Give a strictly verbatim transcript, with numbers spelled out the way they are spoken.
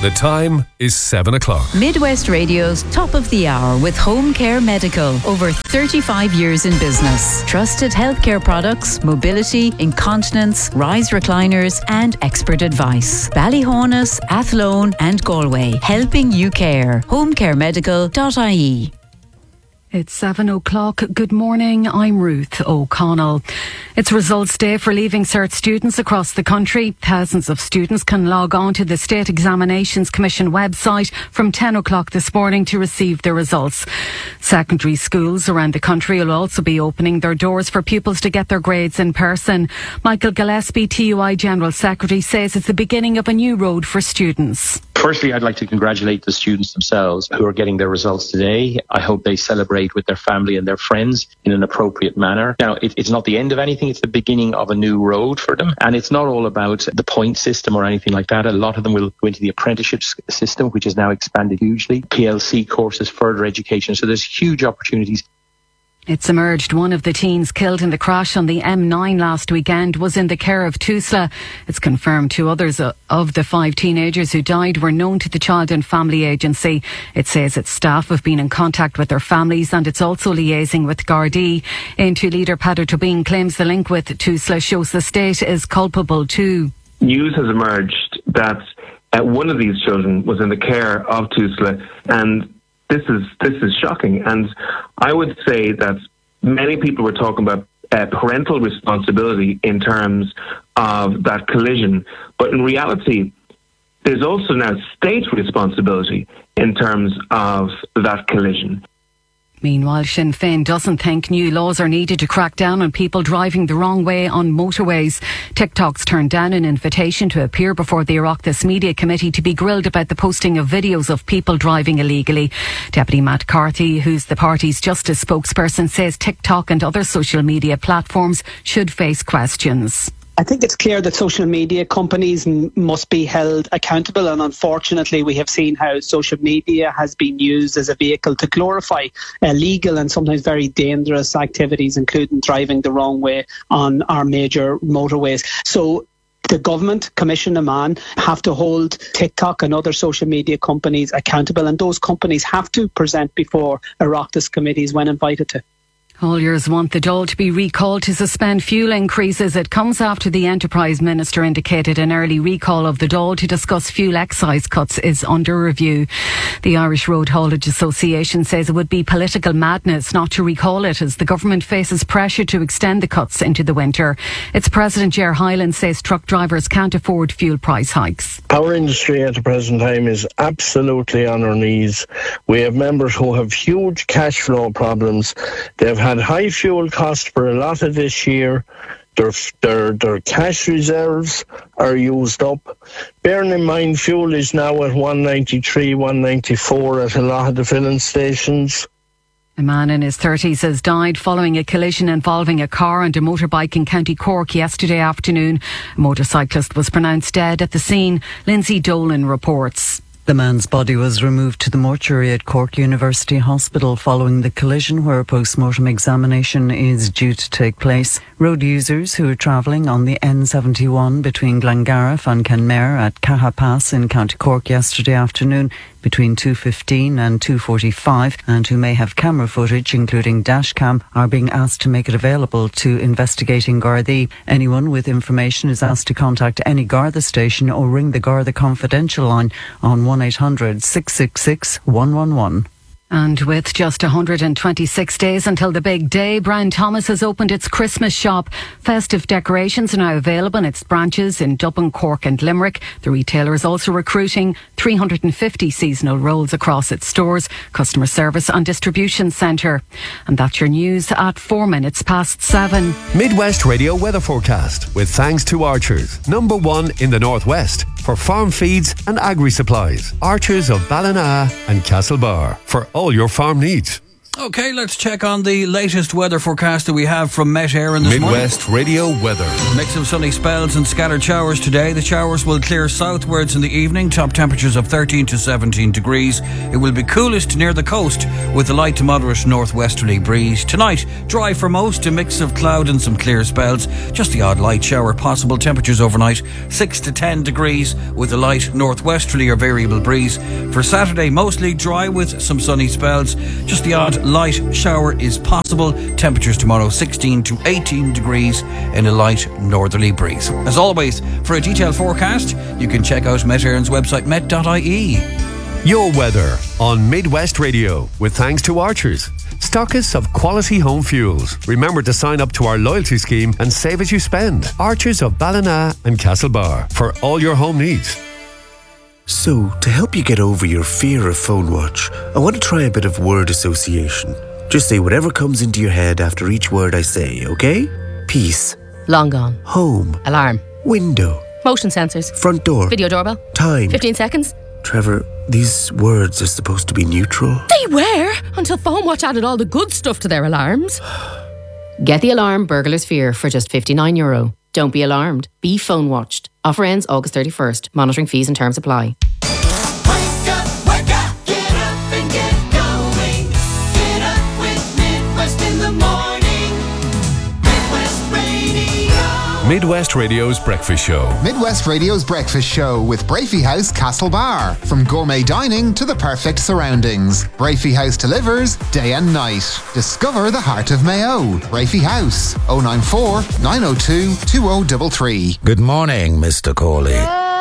The time is seven o'clock. Midwest Radio's Top of the Hour with Home Care Medical. Over thirty-five years in business. Trusted healthcare products, mobility, incontinence, rise recliners and expert advice. Ballyhonus, Athlone and Galway. Helping you care. home care medical dot I E. It's seven o'clock. Good morning. I'm Ruth O'Connell. It's results day for Leaving Cert students across the country. Thousands of students can log on to the State Examinations Commission website from ten o'clock this morning to receive their results. Secondary schools around the country will also be opening their doors for pupils to get their grades in person. Michael Gillespie, T U I General Secretary, says it's the beginning of a new road for students. Firstly, I'd like to congratulate the students themselves who are getting their results today. I hope they celebrate with their family and their friends in an appropriate manner. Now, it, it's not the end of anything. It's the beginning of a new road for them. And it's not all about the point system or anything like that. A lot of them will go into the apprenticeship system, which is now expanded hugely. P L C courses, further education. So there's huge opportunities. It's emerged one of the teens killed in the crash on the M nine last weekend was in the care of Tusla. It's confirmed two others of the five teenagers who died were known to the Child and Family Agency. It says its staff have been in contact with their families and it's also liaising with Gardaí. Into leader Peadar Tóibín claims the link with Tusla shows the state is culpable too. News has emerged that uh, one of these children was in the care of Tusla, and This is this is shocking, and I would say that many people were talking about uh, parental responsibility in terms of that collision, but in reality, there's also now state responsibility in terms of that collision. Meanwhile, Sinn Féin doesn't think new laws are needed to crack down on people driving the wrong way on motorways. TikTok's turned down an invitation to appear before the Oireachtas Media Committee to be grilled about the posting of videos of people driving illegally. Deputy Matt Carthy, who's the party's justice spokesperson, says TikTok and other social media platforms should face questions. I think it's clear that social media companies m- must be held accountable, and unfortunately we have seen how social media has been used as a vehicle to glorify illegal and sometimes very dangerous activities, including driving the wrong way on our major motorways. So the government, Commission Amman, have to hold TikTok and other social media companies accountable, and those companies have to present before Oireachtas committees when invited to. Hauliers want the Dáil to be recalled to suspend fuel increases. It comes after the Enterprise Minister indicated an early recall of the Dáil to discuss fuel excise cuts is under review. The Irish Road Haulage Association says it would be political madness not to recall it as the government faces pressure to extend the cuts into the winter. Its President Ger Hyland says truck drivers can't afford fuel price hikes. Our industry at the present time is absolutely on our knees. We have members who have huge cash flow problems. They've had high fuel costs for a lot of this year. Their, their, their cash reserves are used up. Bearing in mind, fuel is now at one ninety-three, one ninety-four at a lot of the filling stations. A man in his thirties has died following a collision involving a car and a motorbike in County Cork yesterday afternoon. A motorcyclist was pronounced dead at the scene. Lindsay Dolan reports. The man's body was removed to the mortuary at Cork University Hospital following the collision, where a post-mortem examination is due to take place. Road users who were travelling on the N seventy-one between Glengariff and Kenmare at Caha Pass in County Cork yesterday afternoon between two fifteen and two forty-five, and who may have camera footage including dashcam, are being asked to make it available to investigating Gardaí. Anyone with information is asked to contact any Garda station or ring the Garda confidential line on one eight hundred, six six six, one one one. And with just one hundred twenty-six days until the big day, Brian Thomas has opened its Christmas shop. Festive decorations are now available in its branches in Dublin, Cork and Limerick. The retailer is also recruiting three hundred fifty seasonal roles across its stores, customer service and distribution centre. And that's your news at four minutes past seven. Midwest Radio weather forecast with thanks to Archers, number one in the Northwest for farm feeds and agri supplies. Archers of Ballina and Castlebar for all your farm needs. OK, let's check on the latest weather forecast that we have from Met Éireann this Midwest morning. Radio weather. Mix of sunny spells and scattered showers today. The showers will clear southwards in the evening. Top temperatures of thirteen to seventeen degrees. It will be coolest near the coast with a light to moderate northwesterly breeze. Tonight, dry for most, a mix of cloud and some clear spells. Just the odd light shower possible. Temperatures overnight six to ten degrees with a light northwesterly or variable breeze. For Saturday, mostly dry with some sunny spells. Just the odd light shower is possible. Temperatures tomorrow sixteen to eighteen degrees in a light northerly breeze. As always, for a detailed forecast, you can check out Met Éireann's website, met dot I E. Your weather on Midwest Radio with thanks to Archers, stockists of quality home fuels. Remember to sign up to our loyalty scheme and save as you spend. Archers of Ballina and Castlebar for all your home needs. So, to help you get over your fear of phone watch, I want to try a bit of word association. Just say whatever comes into your head after each word I say, okay? Peace. Long gone. Home. Alarm. Window. Motion sensors. Front door. Video doorbell. Time. fifteen seconds. Trevor, these words are supposed to be neutral. They were, until Phone Watch added all the good stuff to their alarms. Get the alarm Burglar's Fear for just fifty-nine euro. Don't be alarmed. Be phone watched. Offer ends August thirty-first. Monitoring fees and terms apply. Wake up, wake up, get up and get going. Get up with Midwest in the morning. Midwest Radio. Midwest Radio's Breakfast Show. Midwest Radio's Breakfast Show with Brafey House Castlebar. From gourmet dining to the perfect surroundings, Brafey House delivers day and night. Discover the heart of Mayo. Brafey House, oh nine four, nine oh two, two oh three three. Good morning, Mister Corley.